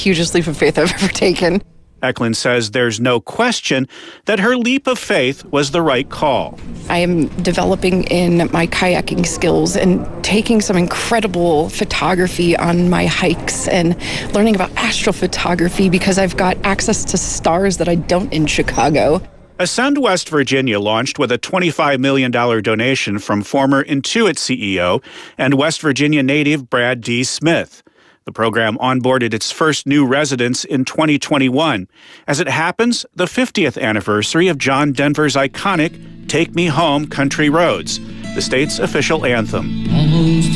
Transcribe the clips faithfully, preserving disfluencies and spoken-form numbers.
hugest leap of faith I've ever taken. Eklund says there's no question that her leap of faith was the right call. I am developing in my kayaking skills and taking some incredible photography on my hikes and learning about astrophotography because I've got access to stars that I don't in Chicago. Ascend West Virginia launched with a twenty-five million dollars donation from former Intuit C E O and West Virginia native Brad D. Smith. The program onboarded its first new residents in twenty twenty-one. As it happens, the fiftieth anniversary of John Denver's iconic Take Me Home Country Roads, the state's official anthem. Almost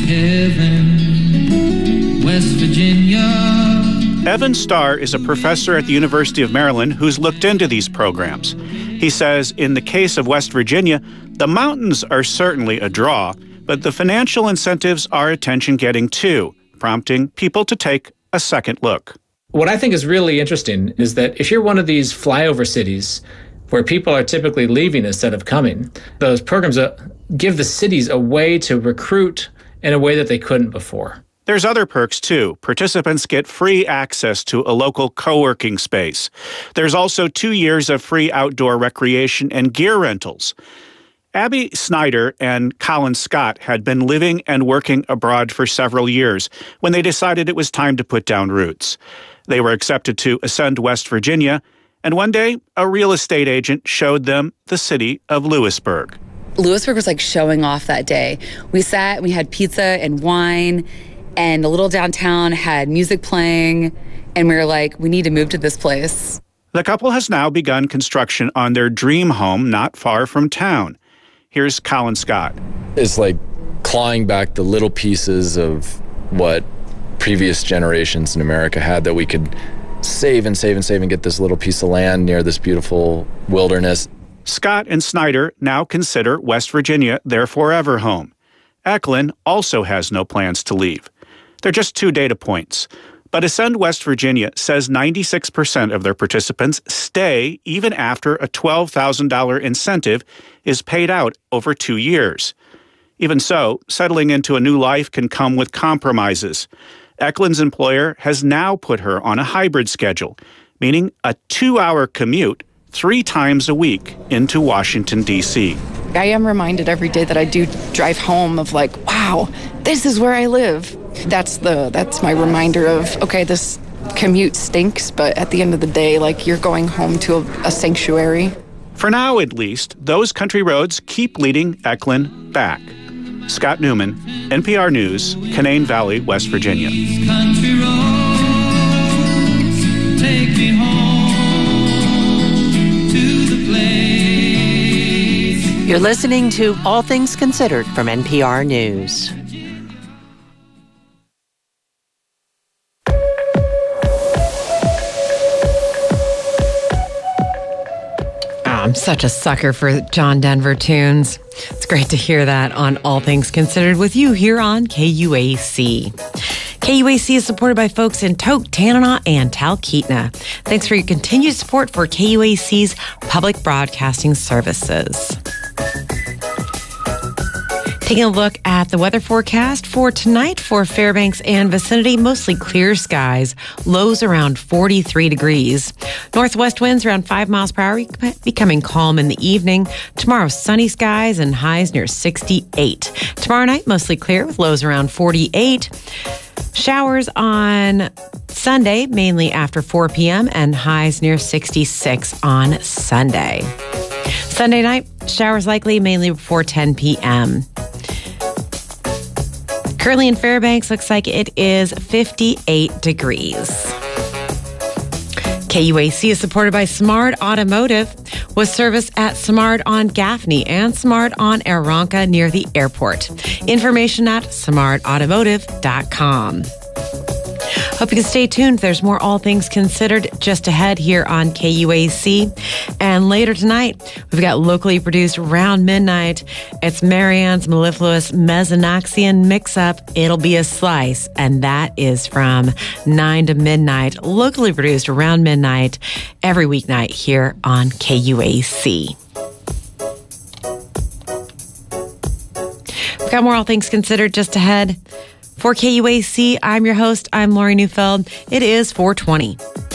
heaven, West Virginia. Evan Starr is a professor at the University of Maryland who's looked into these programs. He says in the case of West Virginia, the mountains are certainly a draw, but the financial incentives are attention-getting too, prompting people to take a second look. What I think is really interesting is that if you're one of these flyover cities where people are typically leaving instead of coming, those programs give the cities a way to recruit in a way that they couldn't before. There's other perks, too. Participants get free access to a local co-working space. There's also two years of free outdoor recreation and gear rentals. Abby Snyder and Colin Scott had been living and working abroad for several years when they decided it was time to put down roots. They were accepted to Ascend West Virginia, and one day a real estate agent showed them the city of Lewisburg. Lewisburg was like showing off that day. We sat, we had pizza and wine, and the little downtown had music playing, and we were like, we need to move to this place. The couple has now begun construction on their dream home not far from town. Here's Colin Scott. It's like clawing back the little pieces of what previous generations in America had that we could save and save and save and get this little piece of land near this beautiful wilderness. Scott and Snyder now consider West Virginia their forever home. Eklund also has no plans to leave. They're just two data points. But Ascend West Virginia says ninety-six percent of their participants stay even after a twelve thousand dollars incentive is paid out over two years. Even so, settling into a new life can come with compromises. Eklund's employer has now put her on a hybrid schedule, meaning a two-hour commute three times a week into Washington, D C I am reminded every day that I do drive home of like, wow, this is where I live. That's the that's my reminder of, okay, this commute stinks, but at the end of the day, like, you're going home to a, a sanctuary. For now, at least, those country roads keep leading Eklund back. Scott Newman, N P R News, Canaan Valley, West Virginia. Country roads, take me home to the place. You're listening to All Things Considered from N P R News. I'm such a sucker for John Denver tunes. It's great to hear that on All Things Considered with you here on K U A C. K U A C is supported by folks in Tok, Tanana, and Talkeetna. Thanks for your continued support for K U A C's public broadcasting services. Taking a look at the weather forecast for tonight for Fairbanks and vicinity, mostly clear skies, lows around forty-three degrees. Northwest winds around five miles per hour, becoming calm in the evening. Tomorrow, sunny skies and highs near sixty-eight. Tomorrow night, mostly clear with lows around forty-eight. Showers on Sunday, mainly after four p.m., and highs near sixty-six on Sunday. Sunday night, showers likely mainly before ten p.m. Currently in Fairbanks, looks like it is fifty-eight degrees. K U A C is supported by Smart Automotive, with service at Smart on Gaffney and Smart on Aranca near the airport. Information at smart automotive dot com. Hope you can stay tuned. There's more All Things Considered just ahead here on K U A C. And later tonight, we've got locally produced Round Midnight. It's Marianne's mellifluous Mezenoxian mix-up, It'll Be a Slice. And that is from nine to midnight, locally produced around midnight every weeknight here on K U A C. We've got more All Things Considered just ahead. For K U A C, I'm your host. I'm Lori Neufeld. It is four twenty.